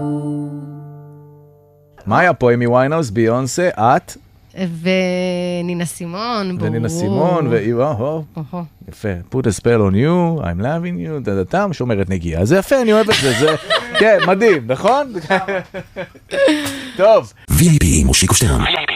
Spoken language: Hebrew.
מה היה פה? אמי ויינהאוס, ביונסה, את? ונינה סימון, ברור. ונינה סימון, יפה. Put a spell on you, I'm loving you, דדתם, שומרת נגיעה. זה יפה, אני אוהב את זה. כן, מדהים, נכון? טוב. VIP מושיקו שטרן.